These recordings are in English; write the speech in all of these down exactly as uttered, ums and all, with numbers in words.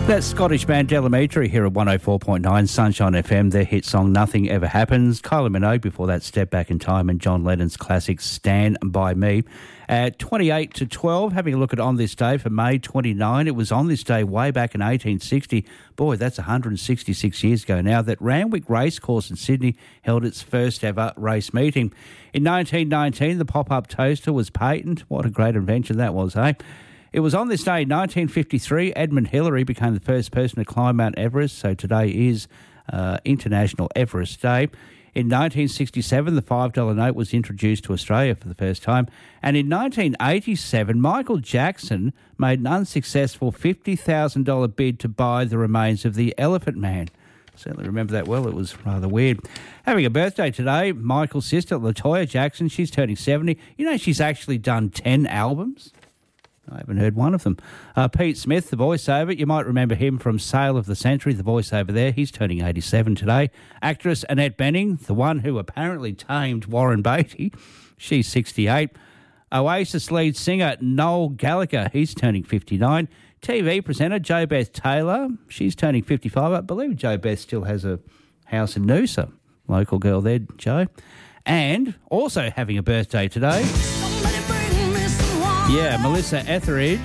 That's Scottish band Delamitri here at one oh four point nine Sunshine F M, their hit song Nothing Ever Happens. Kylie Minogue before that, Step Back in Time, and John Lennon's classic Stand By Me. At twenty-eight to twelve, having a look at On This Day for May twenty-ninth, it was on this day way back in eighteen sixty, boy, that's one hundred sixty-six years ago now, that Randwick Racecourse in Sydney held its first ever race meeting. In nineteen nineteen, the pop-up toaster was patented. What a great invention that was, eh? It was on this day, nineteen fifty-three, Edmund Hillary became the first person to climb Mount Everest, so today is uh, International Everest Day. In nineteen sixty-seven, the five dollar note was introduced to Australia for the first time. And in nineteen eighty-seven, Michael Jackson made an unsuccessful fifty thousand dollars bid to buy the remains of the Elephant Man. Certainly remember that well. It was rather weird. Having a birthday today, Michael's sister, LaToya Jackson, she's turning seventy. You know, she's actually done ten albums. I haven't heard one of them. Uh, Pete Smith, the voiceover, you might remember him from Sale of the Century, the voiceover there. He's turning eighty-seven today. Actress Annette Bening, the one who apparently tamed Warren Beatty, she's sixty-eight. Oasis lead singer Noel Gallagher, he's turning fifty-nine. T V presenter Jo Beth Taylor, she's turning fifty-five. I believe Jo Beth still has a house in Noosa. Local girl there, Jo. And also having a birthday today... Yeah, Melissa Etheridge.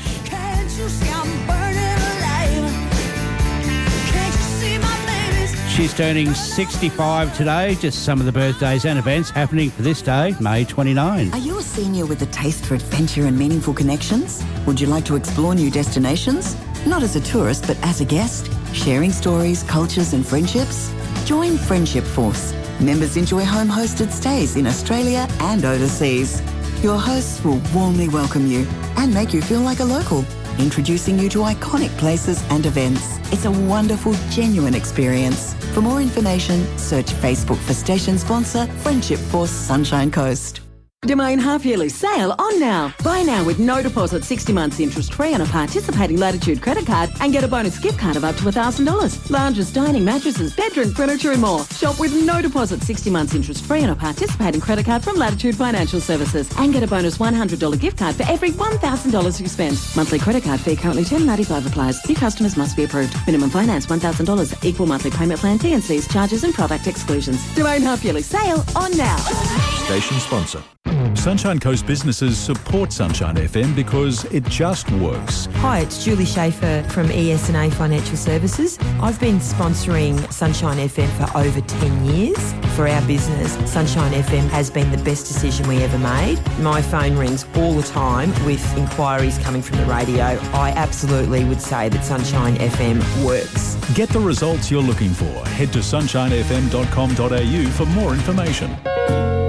She's turning sixty-five today. Just some of the birthdays and events happening for this day, May twenty-ninth. Are you a senior with a taste for adventure and meaningful connections? Would you like to explore new destinations? Not as a tourist, but as a guest? Sharing stories, cultures and friendships? Join Friendship Force. Members enjoy home-hosted stays in Australia and overseas. Your hosts will warmly welcome you and make you feel like a local, introducing you to iconic places and events. It's a wonderful, genuine experience. For more information, search Facebook for station sponsor Friendship Force Sunshine Coast. Domain half-yearly sale on now. Buy now with no deposit, sixty months interest-free on a participating Latitude credit card and get a bonus gift card of up to one thousand dollars. Lounges, dining, mattresses, bedroom furniture and more. Shop with no deposit, sixty months interest-free on a participating credit card from Latitude Financial Services and get a bonus one hundred dollars gift card for every one thousand dollars you spend. Monthly credit card fee currently ten dollars ninety-five applies. New customers must be approved. Minimum finance one thousand dollars. Equal monthly payment plan, T and Cs, charges and product exclusions. Domain half-yearly sale on now. Station sponsor. Sunshine Coast businesses support Sunshine F M because it just works. Hi, it's Julie Schaefer from E S and A Financial Services. I've been sponsoring Sunshine F M for over ten years. For our business, Sunshine F M has been the best decision we ever made. My phone rings all the time with inquiries coming from the radio. I absolutely would say that Sunshine F M works. Get the results you're looking for. Head to sunshine f m dot com dot a u for more information.